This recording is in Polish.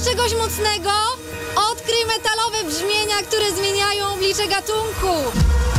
Szukasz czegoś mocnego? Odkryj metalowe brzmienia, które zmieniają oblicze gatunku.